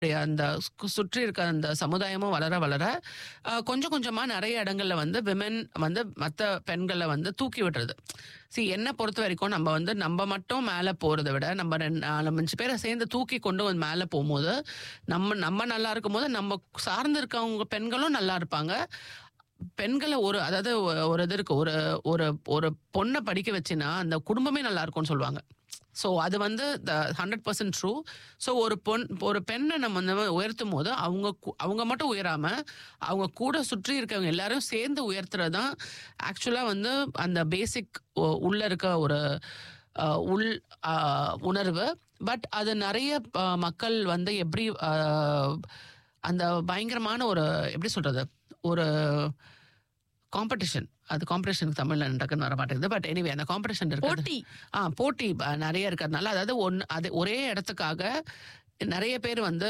அந்த சுற்றி இருக்க அந்த சமுதாயமும் வளர வளர கொஞ்சம் கொஞ்சமா நிறைய இடங்கள்ல வந்து விமென் வந்து மற்ற பெண்களை வந்து தூக்கி விடுறது. என்னை பொறுத்த வரைக்கும் நம்ம மட்டும் மேலே போறதை விட நம்ம 4-5 பேரை சேர்ந்து தூக்கி கொண்டு வந்து மேலே போகும்போது நம்ம நல்லா இருக்கும் போது நம்ம சார்ந்து இருக்கவங்க பெண்களும் நல்லா இருப்பாங்க. பெண்களை அதாவது ஒரு இது இருக்கு, ஒரு ஒரு பொண்ணை படிக்க வச்சுன்னா அந்த குடும்பமே நல்லா இருக்கும்னு சொல்லுவாங்க. ஸோ அது வந்து 100% ட்ரூ. ஸோ ஒரு பெண்ணை நம்ம வந்து உயர்த்தும் போது அவங்க மட்டும் உயராம அவங்க கூட சுற்றி இருக்கவங்க எல்லாரும் சேர்ந்து உயர்த்துறது தான் ஆக்சுவலாக வந்து அந்த பேசிக் உள்ள இருக்க ஒரு உள் உணர்வு. பட் அது நிறைய மக்கள் வந்து எப்படி அந்த பயங்கரமான ஒரு எப்படி சொல்றது ஒரு காம்படிஷன், அது காம்படிஷன் தமிழ்ல டக்குன்னு வர மாட்டேங்குது. பட் எனிவே அந்த காம்படிஷன் இருக்கு, போட்டி நிறைய இருக்கிறதுனால, அதாவது அது ஒரே இடத்துக்காக நிறைய பேர் வந்து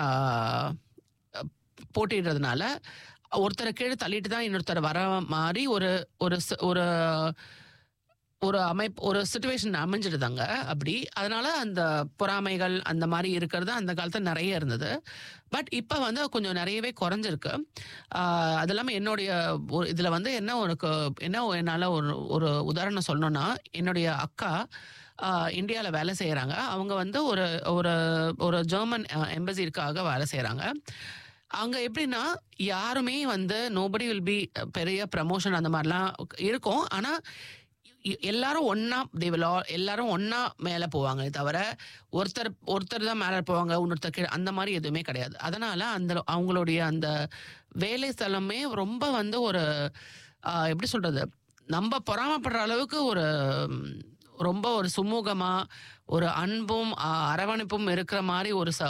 போட்டிடுறதுனால ஒருத்தரை கீழே தள்ளிட்டு தான் இன்னொருத்தர் வர மாதிரி ஒரு ஒரு ஒரு அமைப்பு ஒரு சிச்சுவேஷன் அமைஞ்சிடுதாங்க அப்படி. அதனால அந்த பொறாமைகள் அந்த மாதிரி இருக்கிறது அந்த காலத்தில் நிறைய இருந்தது. பட் இப்போ வந்து கொஞ்சம் நிறையவே குறைஞ்சிருக்கு. அது இல்லாமல் என்னுடைய இதில் வந்து என்னால் ஒரு உதாரணம் சொல்லணும்னா, என்னுடைய அக்கா இந்தியாவில் வேலை செய்கிறாங்க. அவங்க வந்து ஒரு ஜெர்மன் எம்பசிக்காக வேலை செய்கிறாங்க. அங்கே எப்படின்னா யாருமே வந்து நோபடி வில் பி பெரிய ப்ரமோஷன் அந்த மாதிரிலாம் இருக்கும். ஆனால் எல்லாரும் ஒன்னா எல்லாரும் ஒன்னா மேலே போவாங்க, தவிர ஒருத்தர் தான் மேலே போவாங்க இன்னொருத்தர் அந்த மாதிரி எதுவுமே கிடையாது. அதனால அவங்களுடைய அந்த வேலை ஸ்தலமே ரொம்ப வந்து ஒரு எப்படி சொல்றது, நம்ம பொறாமப்படுற அளவுக்கு ரொம்ப ஒரு சுமூகமா ஒரு அன்பும் அரவணைப்பும் இருக்கிற மாதிரி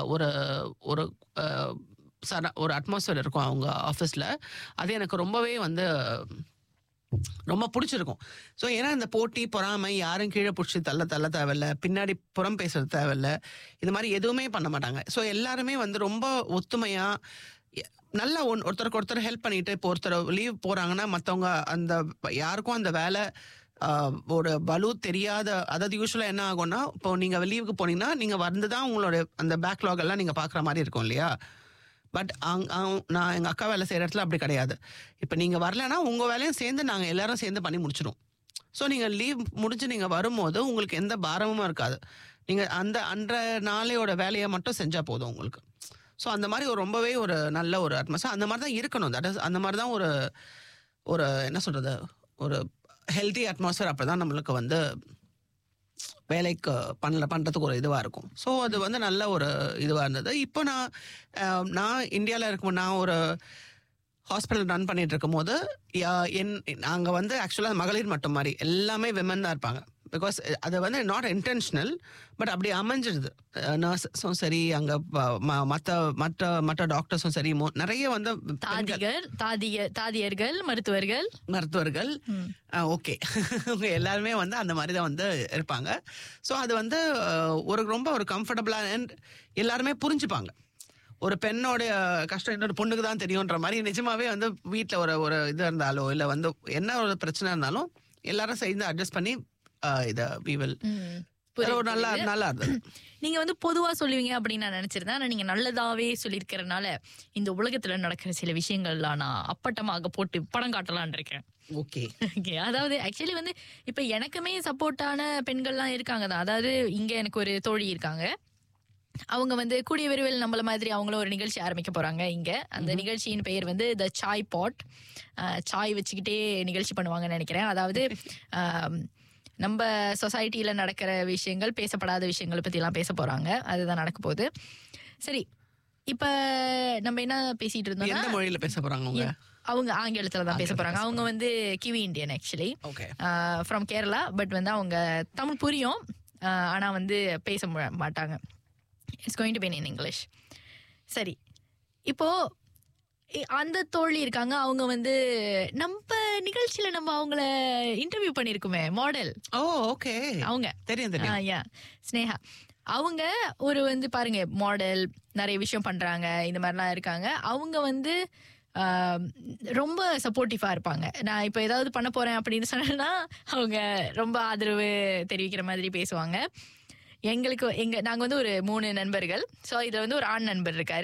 ஒரு அட்மாஸ்பியர் இருக்கும் அவங்க ஆஃபீஸில். அது எனக்கு ரொம்பவே வந்து ரொம்ப பிடிச்சிருக்கும். ஸோ ஏன்னா இந்த போட்டி பொறாமை யாரும் கீழே பிடிச்சி தள்ள தேவையில்ல, பின்னாடி புறம் பேசுறது தேவையில்ல, இது மாதிரி எதுவுமே பண்ண மாட்டாங்க. ஸோ எல்லாருமே வந்து ரொம்ப ஒத்துமையா நல்லா ஒருத்தருக்கு ஒருத்தர் ஹெல்ப் பண்ணிட்டு, இப்போ ஒருத்தர் லீவ் போறாங்கன்னா மற்றவங்க அந்த யாருக்கும் அந்த வேலை ஒரு பலு தெரியாத. அதாவது யூஸ்வலாக என்ன ஆகும்னா, இப்போ நீங்கள் லீவுக்கு போனீங்கன்னா நீங்கள் வந்து தான் உங்களோட அந்த பேக்லாக் எல்லாம் நீங்கள் பார்க்குற மாதிரி இருக்கும் இல்லையா. பட் நான் எங்கள் அக்கா வேலை செய்கிற இடத்துல அப்படி கிடையாது. இப்போ நீங்கள் வரலைன்னா உங்கள் வேலையும் சேர்ந்து நாங்கள் எல்லாரும் சேர்ந்து பண்ணி முடிச்சிடும். ஸோ நீங்கள் லீவ் முடிஞ்சு நீங்கள் வரும்போது உங்களுக்கு எந்த பாரமும் இருக்காது. நீங்கள் அந்த நாளையோட வேலையை மட்டும் செஞ்சால் போதும் உங்களுக்கு. ஸோ அந்த மாதிரி ரொம்பவே ஒரு நல்ல ஒரு அட்மாஸ்பியர் அந்த மாதிரி தான் இருக்கணும். அந்த மாதிரி தான் ஒரு என்ன சொல்கிறது ஒரு ஹெல்தி அட்மாஸ்பியர். அப்போ தான் நம்மளுக்கு வந்து வேலைக்கு பண்ணுறதுக்கு ஒரு இதுவாக இருக்கும். ஸோ அது வந்து நல்ல ஒரு இதுவாக இருந்தது. இப்போ நான் இந்தியாவில் இருக்கும்போது நான் ஒரு ஹாஸ்பிட்டல் ரன் பண்ணிட்டு இருக்கும் போது நாங்கள் வந்து ஆக்சுவலாக மகளிர் மட்டும் மாதிரி எல்லாமே விமன் தான் இருப்பாங்க. பிகாஸ் அது வந்து நாட் இன்டென்ஷனல், பட் அப்படி அமைஞ்சிடுது. நர்ஸஸும் சரி, அங்கே மற்ற டாக்டர்ஸும் சரி, நிறைய வந்து தாதியர்கள் மருத்துவர்கள் ஓகே எல்லாருமே வந்து அந்த மாதிரி தான் வந்து இருப்பாங்க. ஸோ அது வந்து ரொம்ப ஒரு கம்ஃபர்டபுளாக அண்ட் எல்லாருமே புரிஞ்சுப்பாங்க. ஒரு பெண்ணோட கஷ்டம் இன்னொரு பொண்ணுக்கு தான் தெரியுன்ற மாதிரி நிஜமாவே வந்து வீட்டில் ஒரு இது இருந்தாலோ இல்லை வந்து என்ன ஒரு பிரச்சனை இருந்தாலும் எல்லாரும் சேர்ந்து அட்ஜஸ்ட் பண்ணி நல்லா இருந்தது. நீங்க வந்து பொதுவா சொல்லுவீங்க அப்படின்னு நான் நினைச்சிருந்தேன். ஆனா நீங்க நல்லதாவே சொல்லியிருக்கிறதுனால இந்த உலகத்துல நடக்கிற சில விஷயங்கள்லாம் நான் அப்பட்டமாக போட்டு படம் காட்டலான் இருக்கேன். ஓகே, அதாவது ஆக்சுவலி வந்து இப்ப எனக்குமே சப்போர்ட்டான பெண்கள்லாம் இருக்காங்க தான். அதாவது இங்க எனக்கு ஒரு தோழி இருக்காங்க. அவங்க வந்து கூடிய விரைவில் நம்மள மாதிரி அவங்களும் ஒரு நிகழ்ச்சி ஆரம்பிக்க போறாங்க இங்க. அந்த நிகழ்ச்சியின் பெயர் வந்து த சாய் பாட். சாய் வச்சுக்கிட்டே நிகழ்ச்சி பண்ணுவாங்கன்னு நினைக்கிறேன். அதாவது நம்ம சொசைட்டில நடக்கிற விஷயங்கள், பேசப்படாத விஷயங்களை பத்தி எல்லாம் பேச போறாங்க. அதுதான் நடக்க போகுது. சரி, இப்ப நம்ம என்ன பேசிட்டு இருந்தோம், எந்த மொழியில பேச போறாங்க? அவங்க ஆங்கிலத்துல தான் பேச போறாங்க. அவங்க வந்து kiwi Indian actually, from Kerala. But வந்து அவங்க தமிழ் புரியும், ஆனா வந்து பேச மாட்டாங்க. It's going to be in English. சரி, இப்போ அந்த தோழி இருக்காங்க. அவங்க வந்து நம்ம நிகழ்ச்சியில நம்ம அவங்கள இன்டர்வியூ பண்ணிருக்குமே, மாடல். ஓ ஓகே, அவங்க தெரியும் ஸ்னேகா. அவங்க ஒரு வந்து பாருங்க மாடல், நிறைய விஷயம் பண்றாங்க, இந்த மாதிரிலாம் இருக்காங்க. அவங்க வந்து ரொம்ப சப்போர்ட்டிவா இருப்பாங்க. நான் இப்ப ஏதாவது பண்ண போறேன் அப்படின்னு சொன்னா அவங்க ரொம்ப ஆதரவு தெரிவிக்கிற மாதிரி பேசுவாங்க. நாங்க வந்து ஒரு 3 நண்பர்கள். சோ இதுல வந்து ஒரு ஆண் நண்பர் இருக்காரு.